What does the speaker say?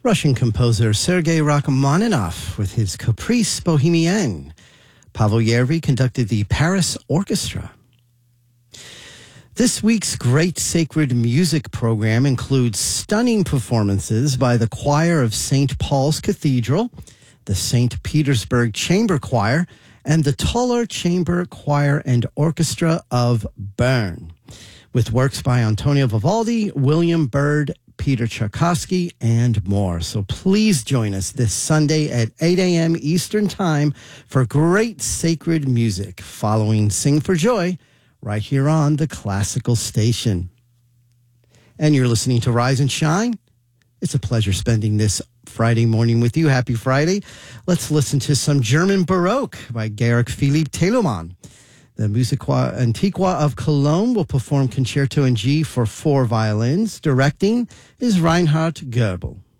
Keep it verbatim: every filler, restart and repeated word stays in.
Russian composer Sergei Rachmaninoff with his Caprice Bohemienne. Pavel Yervi conducted the Paris Orchestra. This week's Great Sacred Music program includes stunning performances by the choir of Saint Paul's Cathedral, the Saint Petersburg Chamber Choir, and the Toller Chamber Choir and Orchestra of Bern, with works by Antonio Vivaldi, William Byrd, Peter Tchaikovsky, and more. So please join us this Sunday at eight a.m. Eastern Time for great sacred music following Sing for Joy right here on the Classical Station. And you're listening to Rise and Shine. It's a pleasure spending this Friday morning with you. Happy Friday. Let's listen to some German Baroque by Georg Philipp Telemann. The Musica Antiqua of Cologne will perform Concerto in G for four violins. Directing is Reinhard Goebel.